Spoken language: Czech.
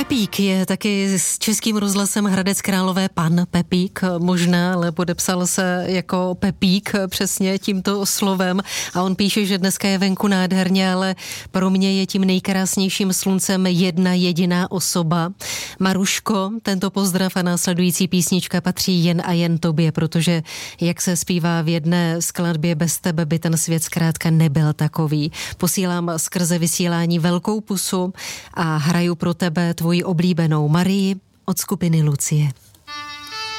Pepík je taky s Českým rozhlasem Hradec Králové pan Pepík, možná, ale podepsal se jako Pepík přesně tímto slovem a on píše, že dneska je venku nádherně, ale pro mě je tím nejkrásnějším sluncem jedna jediná osoba. Maruško, tento pozdrav a následující písnička patří jen a jen tobě, protože jak se zpívá v jedné skladbě, bez tebe by ten svět zkrátka nebyl takový. Posílám skrze vysílání velkou pusu a hraju pro tebe tvoji oblíbenou Marii od skupiny Lucie.